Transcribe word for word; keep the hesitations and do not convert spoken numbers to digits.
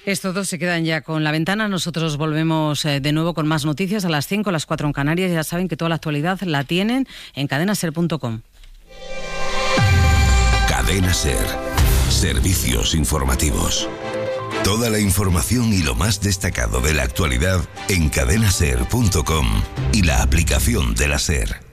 Estos dos se quedan ya con la ventana. Nosotros volvemos eh, de nuevo con más noticias a las cinco, a las cuatro en Canarias. Ya saben que toda la actualidad la tienen en cadena ser punto com. Cadena Ser. Servicios informativos. Toda la información y lo más destacado de la actualidad en cadena ser punto com y la aplicación de la SER.